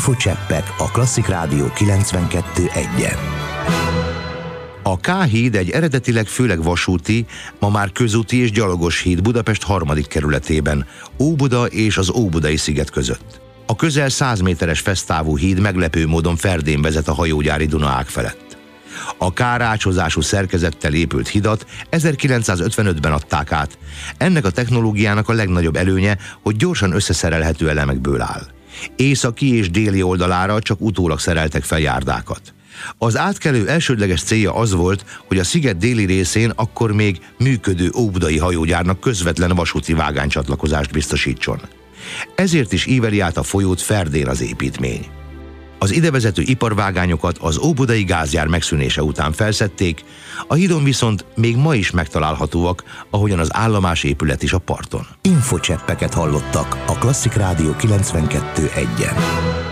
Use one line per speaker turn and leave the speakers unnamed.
Infocseppek a Klasszik Rádió 92.1-en. A K-híd egy eredetileg főleg vasúti, ma már közúti és gyalogos híd Budapest 3. kerületében, Óbuda és az Óbudai sziget között. A közel 100 méteres fesztávú híd meglepő módon ferdén vezet a hajógyári Duna-ág felett. A K-rácsozású szerkezettel épült hidat 1955-ben adták át. Ennek a technológiának a legnagyobb előnye, hogy gyorsan összeszerelhető elemekből áll. Északi és déli oldalára csak utólag szereltek fel járdákat. Az átkelő elsődleges célja az volt, hogy a sziget déli részén akkor még működő óbudai hajógyárnak közvetlen vasúti vágánycsatlakozást biztosítson. Ezért is íveli át a folyót ferdén az építmény. Az idevezető iparvágányokat az óbudai gázgyár megszűnése után felszedték, a hídon viszont még ma is megtalálhatóak, ahogyan az állomás épület is a parton. Infocseppeket hallottak a Klasszik Rádió 92.1-en.